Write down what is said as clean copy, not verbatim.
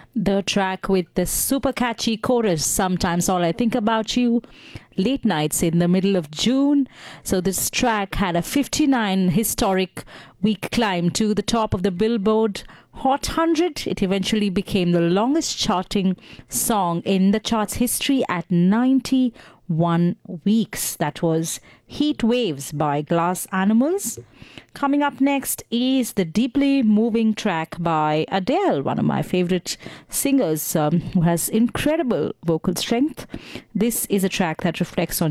The track with the super catchy chorus, Sometimes All I Think About You, Late Nights in the middle of June. So this track had a 59 historic week climb to the top of the Billboard Hot 100. It eventually became the longest charting song in the chart's history at 91 weeks. That was Heat Waves by Glass Animals. Coming up next is the deeply moving track by Adele, one of my favorite singers who has incredible vocal strength. This is a track that reflects on